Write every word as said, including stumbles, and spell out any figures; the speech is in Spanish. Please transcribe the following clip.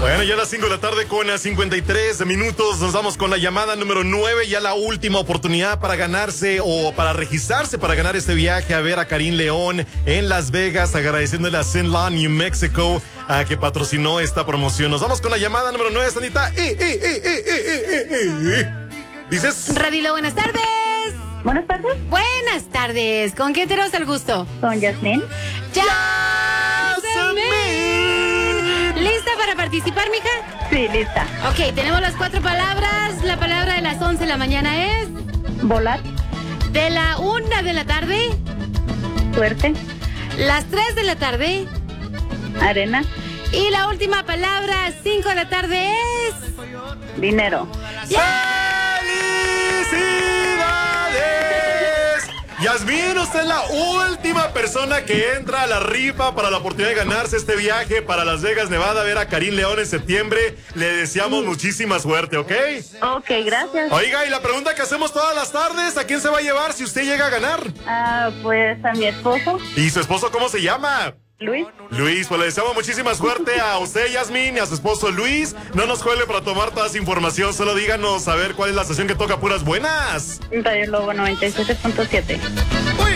Bueno, ya a las cinco de la tarde con cincuenta y tres minutos. Nos vamos con la llamada número nueve. Ya la última oportunidad para ganarse o para registrarse para ganar este viaje a ver a Karim León en Las Vegas. Agradeciéndole a Zenlaw, New Mexico, a que patrocinó esta promoción. Nos vamos con la llamada número nueve, Sanita. Eh, eh, eh, eh, eh, eh, eh. ¿Dices? Radilo, buenas tardes. Buenas tardes. Buenas tardes. ¿Con quién tenemos el gusto? Con Yasmín. ¡Yasmín! ¿Lista para participar, mija? Sí, lista. Ok, tenemos las cuatro palabras. La palabra de las once de la mañana es... Volar. De la una de la tarde... Suerte. Las tres de la tarde... Arena. Y la última palabra, cinco de la tarde, es... Dinero. ¡Felicidades! Yasmín, usted es la última persona que entra a la rifa para la oportunidad de ganarse este viaje para Las Vegas, Nevada, a ver a Karim León en septiembre. Le deseamos muchísima suerte, ¿ok? Ok, gracias. Oiga, y la pregunta que hacemos todas las tardes, ¿a quién se va a llevar si usted llega a ganar? Ah, pues a mi esposo. ¿Y su esposo cómo se llama? Luis. Luis, pues le deseamos muchísima suerte a usted, Yasmín, y a su esposo Luis. No nos juegue para tomar toda esa información, solo díganos a ver cuál es la estación que toca puras buenas. Radio Lobo noventa y siete punto siete.